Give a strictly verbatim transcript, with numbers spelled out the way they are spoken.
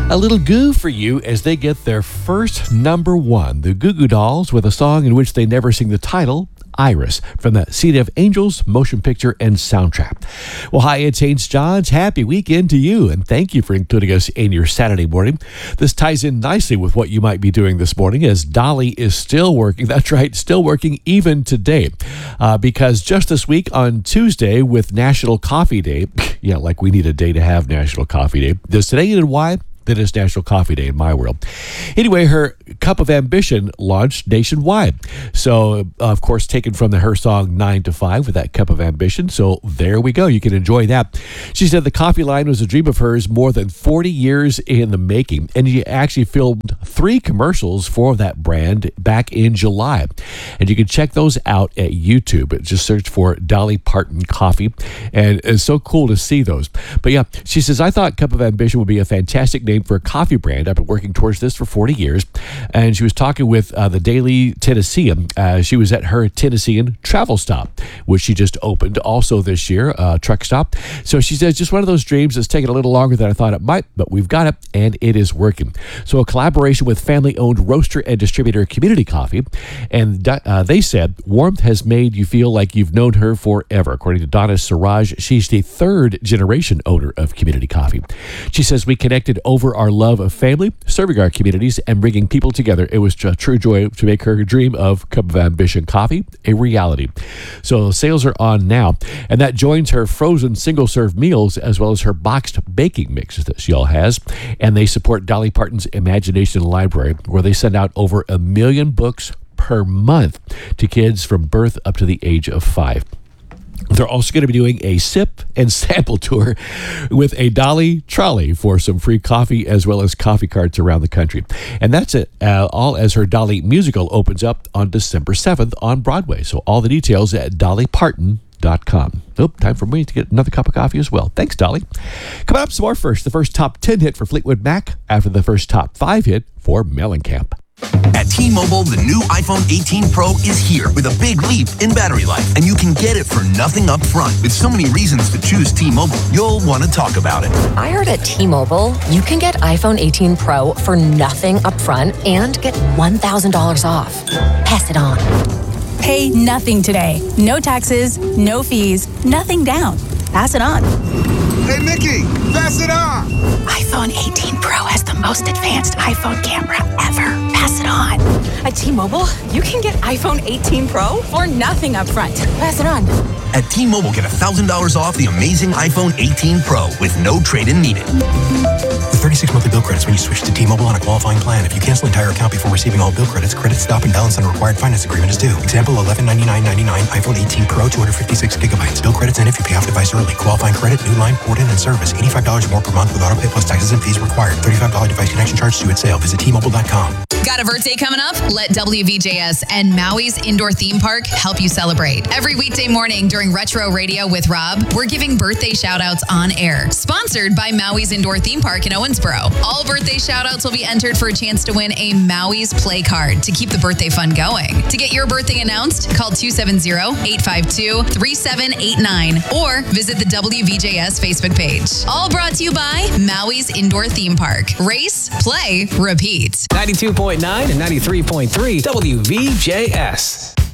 A little goo for you as they get their first number one. The Goo Goo Dolls with a song in which they never sing the title, Iris, from the City of Angels motion picture and soundtrack. Well, hi, it's Saint John's. Happy weekend to you, and thank you for including us in your Saturday morning. This ties in nicely with what you might be doing this morning, as Dolly is still working. That's right, still working even today, uh, because just this week on Tuesday with National Coffee Day, yeah, like we need a day to have National Coffee Day. Does today and why? That is National Coffee Day in my world. Anyway, her Cup of Ambition launched nationwide. So, of course, taken from the, her song nine to five with that Cup of Ambition. So there we go. You can enjoy that. She said the coffee line was a dream of hers more than forty years in the making. And she actually filmed three commercials for that brand back in July. And you can check those out at YouTube. Just search for Dolly Parton Coffee. And it's so cool to see those. But yeah, she says, I thought Cup of Ambition would be a fantastic name for a coffee brand. I've been working towards this for forty years. And she was talking with uh, the Daily Tennessean. Uh, she was at her Tennessean travel stop, which she just opened also this year, uh, truck stop. So she says, just one of those dreams that's taken a little longer than I thought it might, but we've got it, and it is working. So a collaboration with family-owned roaster and distributor Community Coffee. And uh, they said, warmth has made you feel like you've known her forever. According to Donna Siraj, she's the third generation owner of Community Coffee. She says, we connected over our love of family, serving our communities, and bringing people together. It was a true joy to make her dream of Cup of Ambition Coffee a reality. So sales are on now, and that joins her frozen single-serve meals as well as her boxed baking mixes that she all has. And they support Dolly Parton's Imagination Library, where they send out over a million books per month to kids from birth up to the age of five. They're also going to be doing a sip and sample tour with a Dolly trolley for some free coffee as well as coffee carts around the country. And that's it, uh, all as her Dolly musical opens up on December seventh on Broadway. So all the details at dolly parton dot com. Nope, time for me to get another cup of coffee as well. Thanks, Dolly. Coming up some more first, the first top ten hit for Fleetwood Mac after the first top five hit for Mellencamp. At T-Mobile, the new iPhone eighteen Pro is here with a big leap in battery life, and you can get it for nothing up front. With so many reasons to choose T-Mobile, you'll want to talk about it. I heard at T-Mobile, you can get iPhone eighteen Pro for nothing up front and get one thousand dollars off. Pass it on. Pay nothing today. No taxes, no fees, nothing down. Pass it on. Hey, Nikki, pass it on. iPhone eighteen Pro has the most advanced iPhone camera ever. Pass it on. At T-Mobile, you can get iPhone eighteen Pro for nothing up front. Pass it on. At T-Mobile, get one thousand dollars off the amazing iPhone eighteen Pro with no trade-in needed. With thirty-six monthly bill credits when you switch to T-Mobile on a qualifying plan. If you cancel entire account before receiving all bill credits, credit stop and balance on a required finance agreement is due. Example, eleven ninety-nine ninety-nine, iPhone eighteen Pro, two hundred fifty-six gigabytes. Bill credits in if you pay off device early. Qualifying credit, new line, port in, and service. eighty-five dollars more per month with auto pay plus taxes and fees required. thirty-five dollars device connection charge due at sale. Visit T Mobile dot com. Got a birthday coming up? Let W V J S and Maui's Indoor Theme Park help you celebrate. Every weekday morning during Retro Radio with Rob, we're giving birthday shout-outs on air. Sponsored by Maui's Indoor Theme Park in Owensboro. All birthday shout-outs will be entered for a chance to win a Maui's Play Card to keep the birthday fun going. To get your birthday announced, call two seven zero, eight five two, three seven eight nine or visit the W V J S Facebook page. All brought to you by Maui's Indoor Theme Park. Race, play, repeat. ninety-two point nine and ninety-three point three W V J S.